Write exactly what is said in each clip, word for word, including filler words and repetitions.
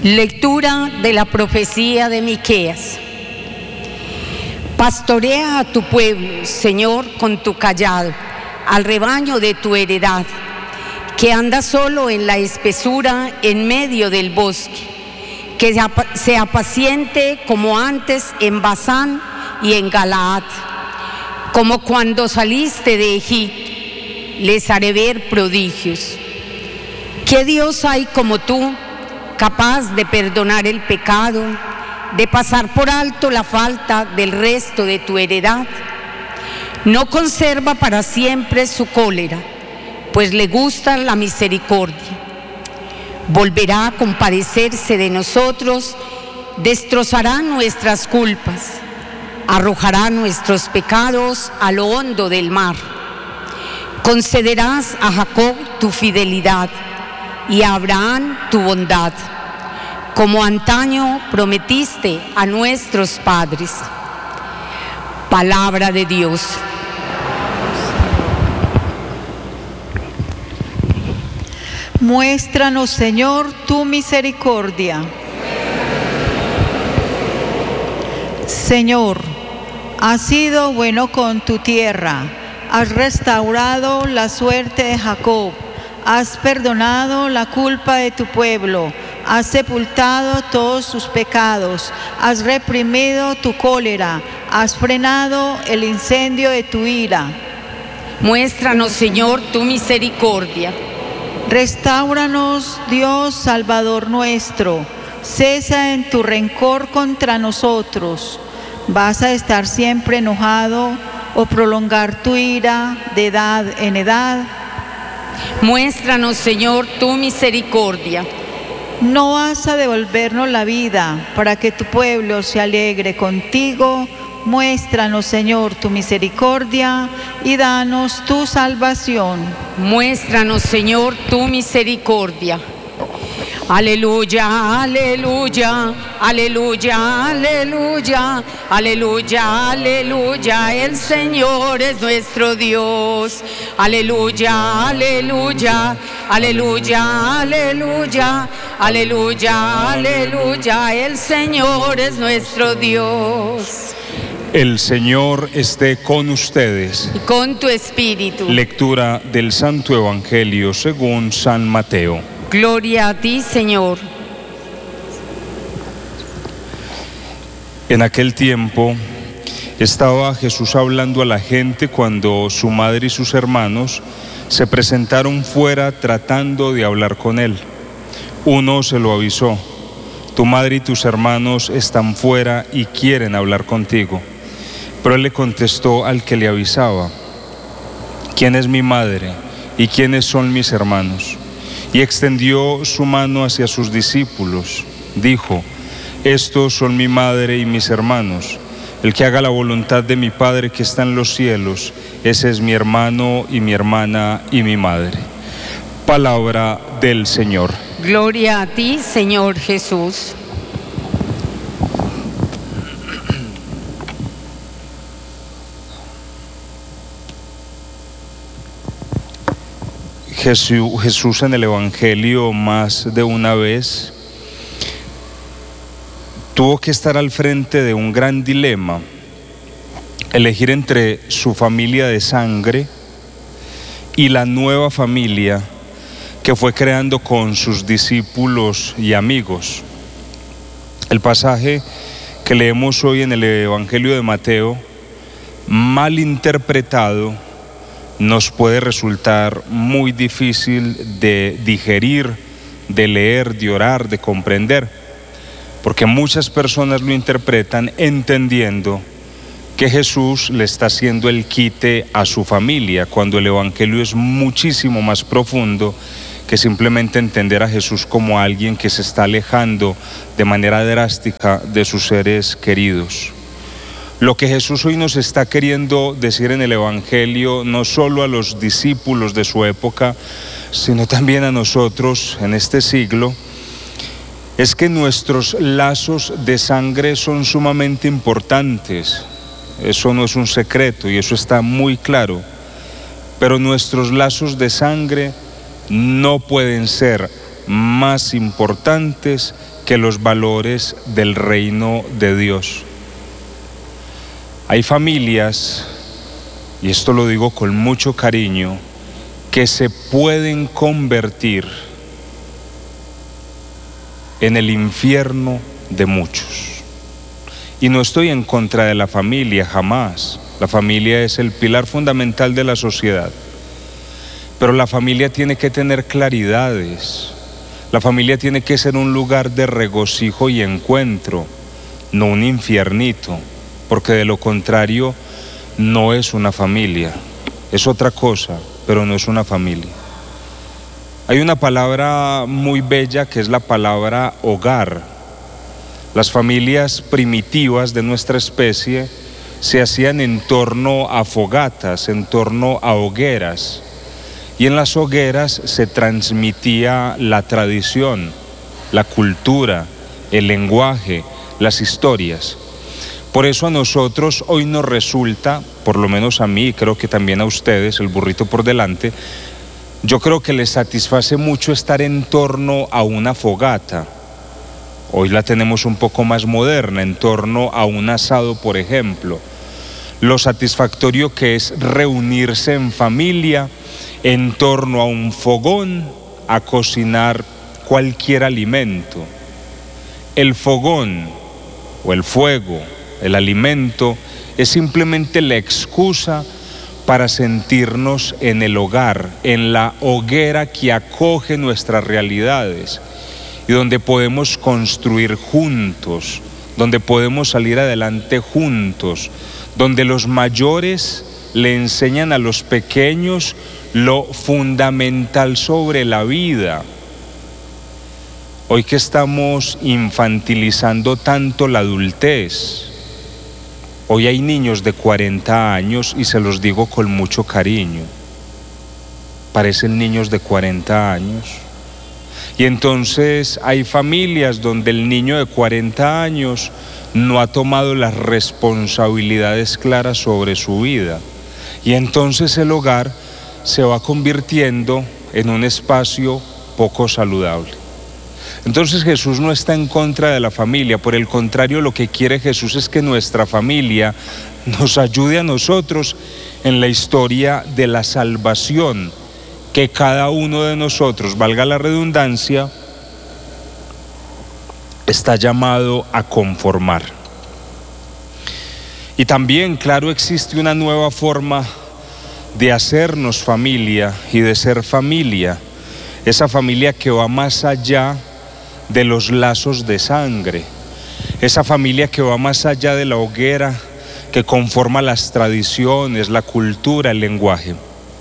Lectura de la profecía de Miqueas. Pastorea a tu pueblo, Señor, con tu cayado, al rebaño de tu heredad, que anda solo en la espesura en medio del bosque, que se apaciente como antes en Basán y en Galaad, como cuando saliste de Egipto, les haré ver prodigios. ¿Qué Dios hay como tú, capaz de perdonar el pecado, de pasar por alto la falta del resto de tu heredad? No conserva para siempre su cólera, pues le gusta la misericordia. Volverá a compadecerse de nosotros, destrozará nuestras culpas, arrojará nuestros pecados a lo hondo del mar. Concederás a Jacob tu fidelidad y a Abraham tu bondad, como antaño prometiste a nuestros padres. Palabra de Dios. Muéstranos, Señor, tu misericordia. Señor, has sido bueno con tu tierra, has restaurado la suerte de Jacob, has perdonado la culpa de tu pueblo, has sepultado todos sus pecados, has reprimido tu cólera, has frenado el incendio de tu ira. Muéstranos, Señor, tu misericordia. Restáuranos, Dios Salvador nuestro, cesa en tu rencor contra nosotros. ¿Vas a estar siempre enojado o prolongar tu ira de edad en edad? Muéstranos, Señor, tu misericordia. No vas a devolvernos la vida para que tu pueblo se alegre contigo. Muéstranos, Señor, tu misericordia y danos tu salvación. Muéstranos, Señor, tu misericordia. Aleluya, aleluya, aleluya, aleluya, aleluya, aleluya, el Señor es nuestro Dios. Aleluya, aleluya, aleluya, aleluya, aleluya, aleluya, el Señor es nuestro Dios. El Señor esté con ustedes. Y con tu espíritu. Lectura del Santo Evangelio según San Mateo. Gloria a ti, Señor. En aquel tiempo estaba Jesús hablando a la gente cuando su madre y sus hermanos se presentaron fuera tratando de hablar con él. Uno se lo avisó: tu madre y tus hermanos están fuera y quieren hablar contigo. Pero él le contestó al que le avisaba: ¿quién es mi madre y quiénes son mis hermanos? Y extendió su mano hacia sus discípulos. Dijo: estos son mi madre y mis hermanos. El que haga la voluntad de mi Padre que está en los cielos, ese es mi hermano y mi hermana y mi madre. Palabra del Señor. Gloria a ti, Señor Jesús. Jesús, Jesús en el Evangelio más de una vez tuvo que estar al frente de un gran dilema: elegir entre su familia de sangre y la nueva familia que fue creando con sus discípulos y amigos. El pasaje que leemos hoy en el Evangelio de Mateo, mal interpretado, nos puede resultar muy difícil de digerir, de leer, de orar, de comprender, porque muchas personas lo interpretan entendiendo que Jesús le está haciendo el quite a su familia, cuando el Evangelio es muchísimo más profundo que simplemente entender a Jesús como alguien que se está alejando de manera drástica de sus seres queridos. Lo que Jesús hoy nos está queriendo decir en el Evangelio, no solo a los discípulos de su época, sino también a nosotros en este siglo, es que nuestros lazos de sangre son sumamente importantes. Eso no es un secreto y eso está muy claro. Pero nuestros lazos de sangre no pueden ser más importantes que los valores del reino de Dios. Hay familias, y esto lo digo con mucho cariño, que se pueden convertir en el infierno de muchos. Y no estoy en contra de la familia, jamás. La familia es el pilar fundamental de la sociedad. Pero la familia tiene que tener claridades. La familia tiene que ser un lugar de regocijo y encuentro, no un infiernito, porque de lo contrario no es una familia. Es otra cosa, pero no es una familia. Hay una palabra muy bella que es la palabra hogar. Las familias primitivas de nuestra especie se hacían en torno a fogatas, en torno a hogueras. Y en las hogueras se transmitía la tradición, la cultura, el lenguaje, las historias. Por eso a nosotros hoy nos resulta, por lo menos a mí, creo que también a ustedes, el burrito por delante, yo creo que les satisface mucho estar en torno a una fogata. Hoy la tenemos un poco más moderna, en torno a un asado, por ejemplo. Lo satisfactorio que es reunirse en familia, en torno a un fogón, a cocinar cualquier alimento. El fogón o el fuego, el alimento, es simplemente la excusa para sentirnos en el hogar, en la hoguera que acoge nuestras realidades y donde podemos construir juntos, donde podemos salir adelante juntos, donde los mayores le enseñan a los pequeños lo fundamental sobre la vida. Hoy que estamos infantilizando tanto la adultez, hoy hay niños de cuarenta años y se los digo con mucho cariño, parecen niños de cuarenta años. Y entonces hay familias donde el niño de cuarenta años no ha tomado las responsabilidades claras sobre su vida. Y entonces el hogar se va convirtiendo en un espacio poco saludable. Entonces Jesús no está en contra de la familia, por el contrario, lo que quiere Jesús es que nuestra familia nos ayude a nosotros en la historia de la salvación, que cada uno de nosotros, valga la redundancia, está llamado a conformar. Y también, claro, existe una nueva forma de hacernos familia y de ser familia, esa familia que va más allá de los lazos de sangre, esa familia que va más allá de la hoguera que conforma las tradiciones, la cultura, el lenguaje.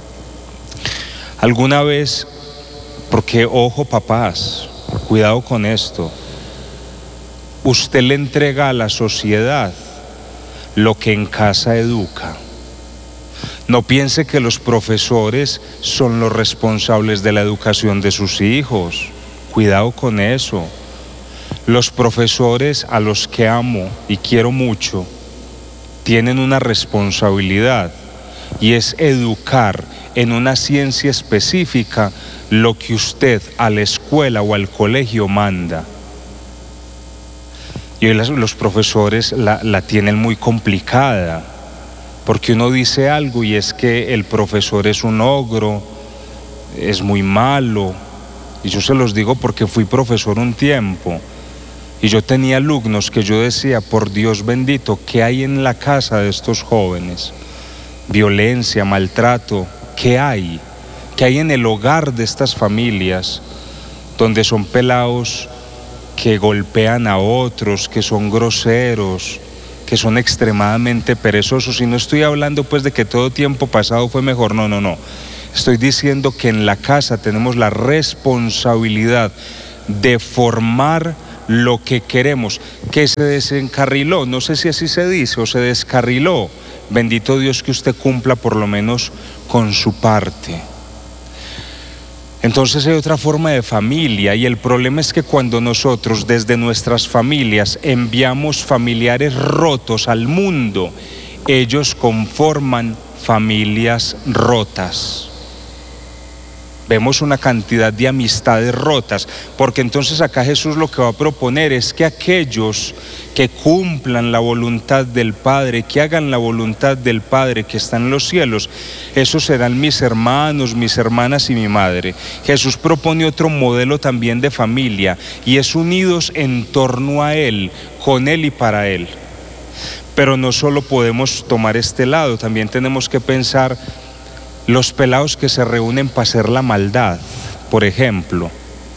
Alguna vez, porque ojo papás, cuidado con esto, usted le entrega a la sociedad lo que en casa educa. No piense que los profesores son los responsables de la educación de sus hijos. Cuidado con eso. Los profesores, a los que amo y quiero mucho, tienen una responsabilidad y es educar en una ciencia específica lo que usted a la escuela o al colegio manda. Y hoy las, los profesores la, la tienen muy complicada, porque uno dice algo y es que el profesor es un ogro, es muy malo. Y yo se los digo porque fui profesor un tiempo y yo tenía alumnos que yo decía, por Dios bendito, ¿qué hay en la casa de estos jóvenes? Violencia, maltrato, ¿qué hay? ¿Qué hay en el hogar de estas familias donde son pelados que golpean a otros, que son groseros, que son extremadamente perezosos? Y no estoy hablando pues de que todo tiempo pasado fue mejor, no, no, no. Estoy diciendo que en la casa tenemos la responsabilidad de formar lo que queremos, que se desencarriló, no sé si así se dice, o se descarriló. Bendito Dios que usted cumpla por lo menos con su parte. Entonces hay otra forma de familia y el problema es que cuando nosotros desde nuestras familias enviamos familiares rotos al mundo, ellos conforman familias rotas. Vemos una cantidad de amistades rotas, porque entonces acá Jesús lo que va a proponer es que aquellos que cumplan la voluntad del Padre, que hagan la voluntad del Padre que está en los cielos, esos serán mis hermanos, mis hermanas y mi madre. Jesús propone otro modelo también de familia, y es unidos en torno a Él, con Él y para Él. Pero no solo podemos tomar este lado, también tenemos que pensar los pelados que se reúnen para hacer la maldad, por ejemplo,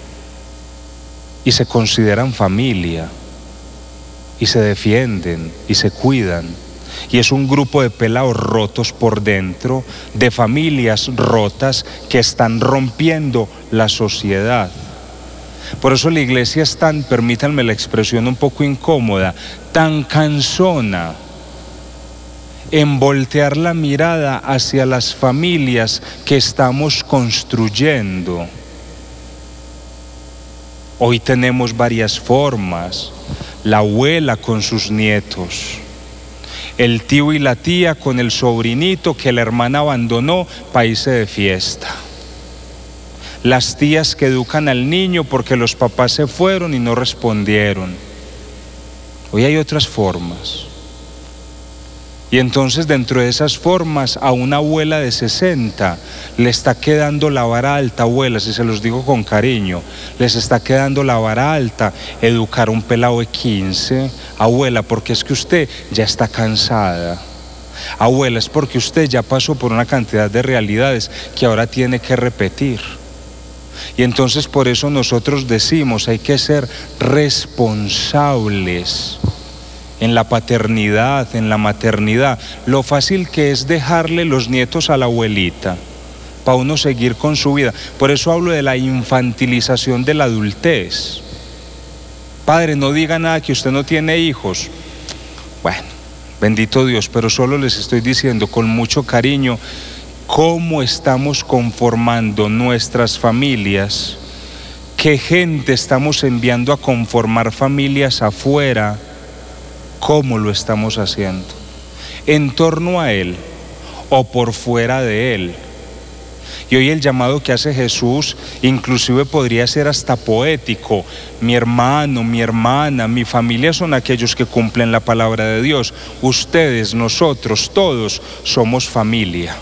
y se consideran familia, y se defienden, y se cuidan, y es un grupo de pelados rotos por dentro, de familias rotas que están rompiendo la sociedad. Por eso la iglesia es tan, permítanme la expresión un poco incómoda, tan cansona en voltear la mirada hacia las familias que estamos construyendo. Hoy tenemos varias formas: la abuela con sus nietos, el tío y la tía con el sobrinito que la hermana abandonó para irse de fiesta, las tías que educan al niño porque los papás se fueron y no respondieron. Hoy hay otras formas. Y entonces dentro de esas formas a una abuela de sesenta le está quedando la vara alta, abuela, si se los digo con cariño, les está quedando la vara alta educar a un pelado de quince, abuela, porque es que usted ya está cansada, abuela, es porque usted ya pasó por una cantidad de realidades que ahora tiene que repetir. Y entonces por eso nosotros decimos, hay que ser responsables en la paternidad, en la maternidad. Lo fácil que es dejarle los nietos a la abuelita para uno seguir con su vida. Por eso hablo de la infantilización de la adultez. Padre, no diga nada que usted no tiene hijos. Bueno, bendito Dios, pero solo les estoy diciendo con mucho cariño cómo estamos conformando nuestras familias, qué gente estamos enviando a conformar familias afuera. ¿Cómo lo estamos haciendo? ¿En torno a Él o por fuera de Él? Y hoy el llamado que hace Jesús inclusive podría ser hasta poético. Mi hermano, mi hermana, mi familia son aquellos que cumplen la palabra de Dios. Ustedes, nosotros, todos somos familia.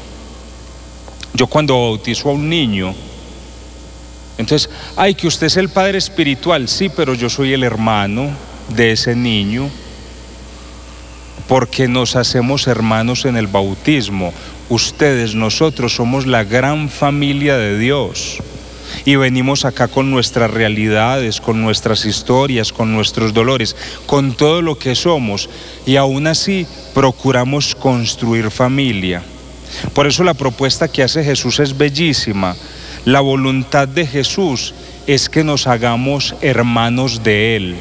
Yo cuando bautizo a un niño, entonces, ay, que usted es el padre espiritual, sí, pero yo soy el hermano de ese niño, porque nos hacemos hermanos en el bautismo. Ustedes, nosotros somos la gran familia de Dios y venimos acá con nuestras realidades, con nuestras historias, con nuestros dolores, con todo lo que somos, y aún así procuramos construir familia. Por eso la propuesta que hace Jesús es bellísima. La voluntad de Jesús es que nos hagamos hermanos de Él.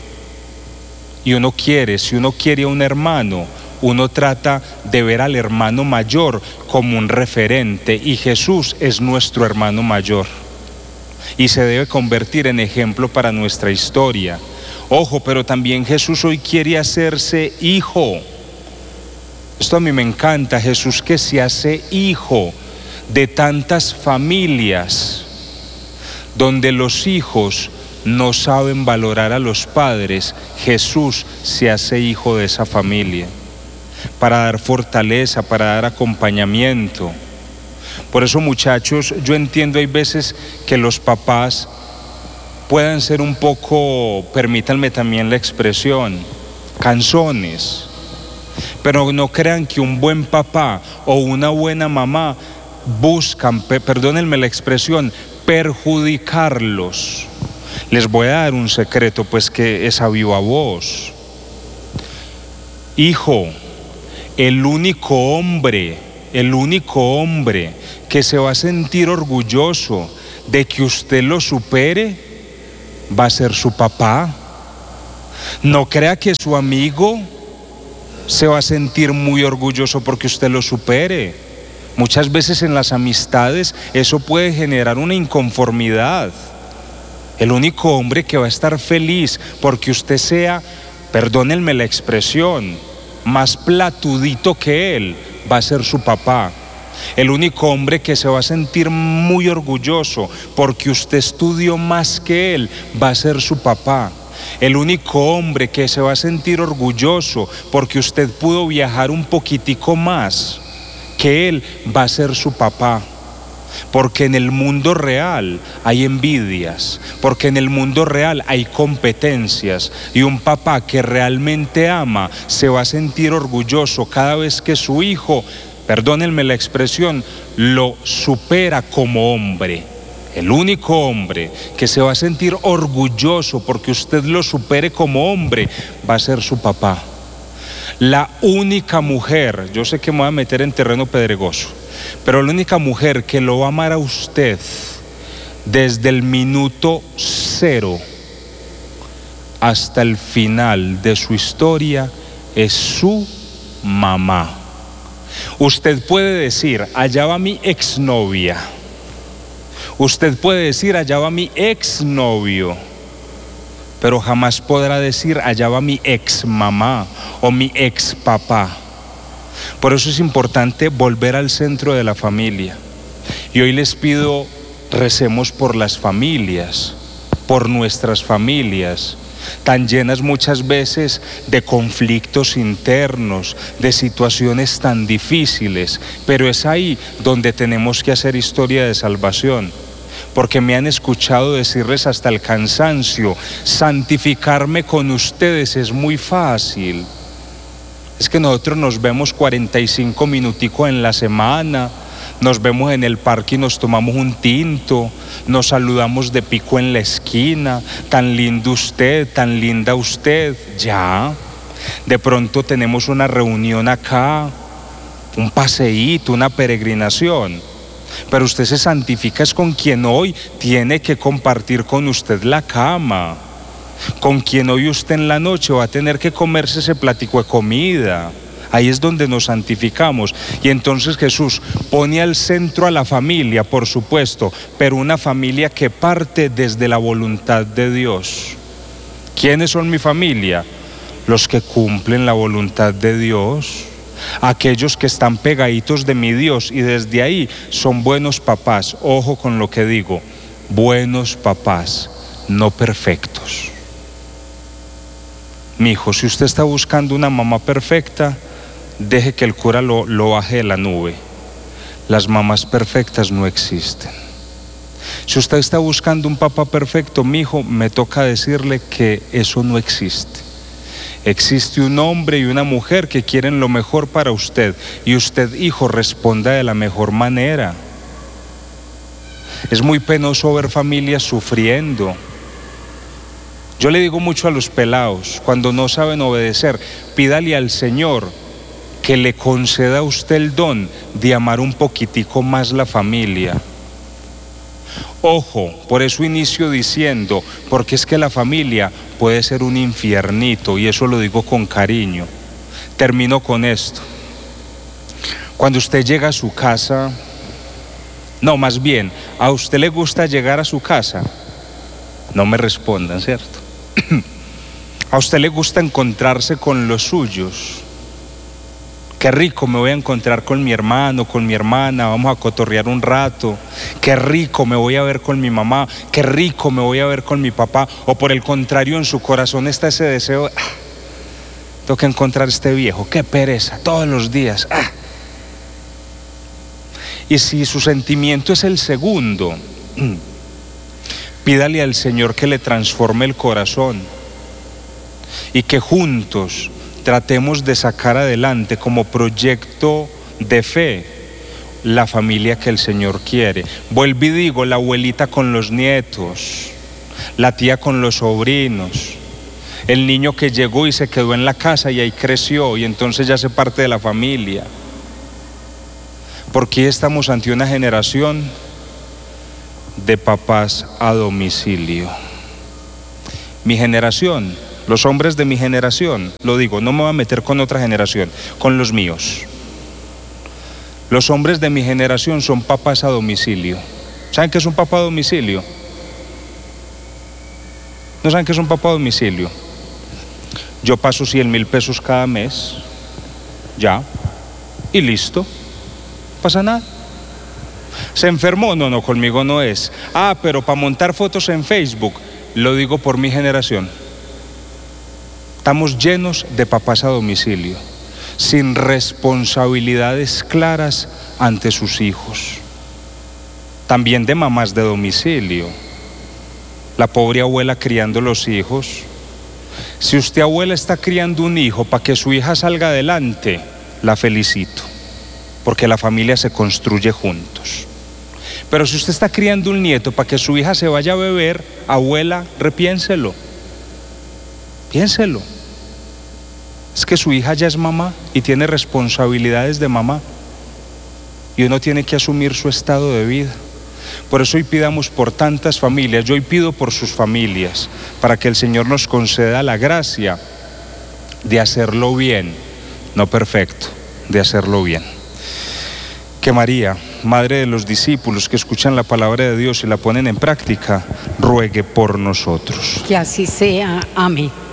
Y uno quiere, si uno quiere a un hermano, uno trata de ver al hermano mayor como un referente, y Jesús es nuestro hermano mayor y se debe convertir en ejemplo para nuestra historia. Ojo, pero también Jesús hoy quiere hacerse hijo. Esto a mí me encanta, Jesús que se hace hijo de tantas familias donde los hijos no saben valorar a los padres. Jesús se hace hijo de esa familia para dar fortaleza, para dar acompañamiento. Por eso, muchachos, yo entiendo hay veces que los papás puedan ser un poco, permítanme también la expresión, cansones, pero no crean que un buen papá o una buena mamá buscan, perdónenme la expresión, perjudicarlos. Les voy a dar un secreto, pues, que es a viva voz. Hijo, el único hombre, el único hombre que se va a sentir orgulloso de que usted lo supere, va a ser su papá. No crea que su amigo se va a sentir muy orgulloso porque usted lo supere. Muchas veces en las amistades eso puede generar una inconformidad. El único hombre que va a estar feliz porque usted sea, perdónenme la expresión, más platudito que él, va a ser su papá. El único hombre que se va a sentir muy orgulloso porque usted estudió más que él va a ser su papá. El único hombre que se va a sentir orgulloso porque usted pudo viajar un poquitico más que él va a ser su papá. Porque en el mundo real hay envidias, porque en el mundo real hay competencias, y un papá que realmente ama se va a sentir orgulloso cada vez que su hijo, perdónenme la expresión, lo supera como hombre. El único hombre que se va a sentir orgulloso porque usted lo supere como hombre va a ser su papá. La única mujer, yo sé que me voy a meter en terreno pedregoso, pero la única mujer que lo va a amar a usted desde el minuto cero hasta el final de su historia es su mamá. Usted puede decir, allá va mi exnovia. Usted puede decir, allá va mi exnovio. Pero jamás podrá decir, allá va mi ex mamá o mi ex papá. Por eso es importante volver al centro de la familia. Y hoy les pido, recemos por las familias, por nuestras familias, tan llenas muchas veces de conflictos internos, de situaciones tan difíciles, pero es ahí donde tenemos que hacer historia de salvación. Porque me han escuchado decirles hasta el cansancio, santificarme con ustedes es muy fácil. Es que nosotros nos vemos cuarenta y cinco minuticos en la semana, nos vemos en el parque y nos tomamos un tinto, nos saludamos de pico en la esquina, tan lindo usted, tan linda usted, ya. De pronto tenemos una reunión acá, un paseíto, una peregrinación. Pero usted se santifica es con quien hoy tiene que compartir con usted la cama, con quien hoy usted en la noche va a tener que comerse ese platico de comida. Ahí es donde nos santificamos. Y entonces Jesús pone al centro a la familia, por supuesto, pero una familia que parte desde la voluntad de Dios. ¿Quiénes son mi familia? Los que cumplen la voluntad de Dios. Aquellos que están pegaditos de mi Dios y desde ahí son buenos papás. Ojo con lo que digo, buenos papás, no perfectos. Mi hijo, si usted está buscando una mamá perfecta, deje que el cura lo, lo baje de la nube. Las mamás perfectas no existen. Si usted está buscando un papá perfecto, mi hijo, me toca decirle que eso no existe. Existe un hombre y una mujer que quieren lo mejor para usted y usted, hijo, responda de la mejor manera. Es muy penoso ver familias sufriendo. Yo le digo mucho a los pelados, cuando no saben obedecer, pídale al Señor que le conceda a usted el don de amar un poquitico más la familia. Ojo, por eso inicio diciendo, porque es que la familia puede ser un infiernito, y eso lo digo con cariño. Termino con esto. Cuando usted llega a su casa, no, más bien, ¿a usted le gusta llegar a su casa? No me respondan, ¿cierto? ¿A usted le gusta encontrarse con los suyos? Qué rico me voy a encontrar con mi hermano, con mi hermana, vamos a cotorrear un rato. Qué rico me voy a ver con mi mamá, qué rico me voy a ver con mi papá. O por el contrario, en su corazón está ese deseo, ah, tengo que encontrar a este viejo, qué pereza, todos los días. Ah. Y si su sentimiento es el segundo, pídale al Señor que le transforme el corazón y que juntos tratemos de sacar adelante como proyecto de fe la familia que el Señor quiere. Vuelvo y digo, la abuelita con los nietos, la tía con los sobrinos, el niño que llegó y se quedó en la casa y ahí creció y entonces ya hace parte de la familia. Porque estamos ante una generación de papás a domicilio. Mi generación, los hombres de mi generación, lo digo, no me voy a meter con otra generación, con los míos. Los hombres de mi generación son papás a domicilio. ¿Saben qué es un papá a domicilio? ¿No saben qué es un papá a domicilio? Yo paso cien mil pesos cada mes, ya, y listo, no pasa nada. ¿Se enfermó? No, no, conmigo no es. Ah, pero para montar fotos en Facebook, lo digo por mi generación. Estamos llenos de papás a domicilio, sin responsabilidades claras ante sus hijos. También de mamás de domicilio. La pobre abuela criando los hijos. Si usted, abuela, está criando un hijo para que su hija salga adelante, la felicito, porque la familia se construye juntos. Pero si usted está criando un nieto para que su hija se vaya a beber, abuela, repiénselo. Piénselo. Es que su hija ya es mamá y tiene responsabilidades de mamá. Y uno tiene que asumir su estado de vida. Por eso hoy pidamos por tantas familias. Yo hoy pido por sus familias, para que el Señor nos conceda la gracia de hacerlo bien, no perfecto, de hacerlo bien. Que María, Madre de los discípulos que escuchan la palabra de Dios y la ponen en práctica, ruegue por nosotros. Que así sea. Amén.